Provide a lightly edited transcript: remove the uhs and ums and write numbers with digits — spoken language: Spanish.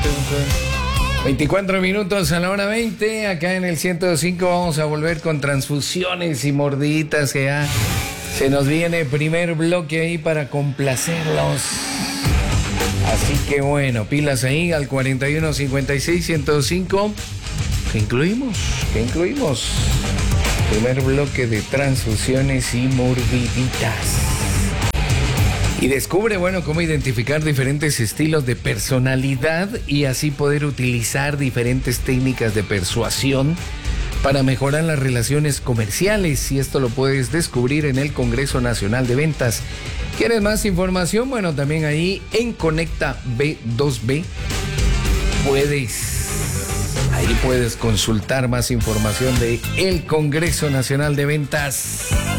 24 minutos a la hora 20, acá en el 105 vamos a volver con transfusiones y mordiditas que ya se nos viene primer bloque ahí para complacerlos. Así que bueno, pilas ahí al 4156-105. ¿Qué incluimos? Primer bloque de transfusiones y mordiditas. Y descubre, bueno, cómo identificar diferentes estilos de personalidad y así poder utilizar diferentes técnicas de persuasión para mejorar las relaciones comerciales. Y esto lo puedes descubrir en el Congreso Nacional de Ventas. ¿Quieres más información? Bueno, también ahí en Conecta B2B puedes consultar más información de el Congreso Nacional de Ventas.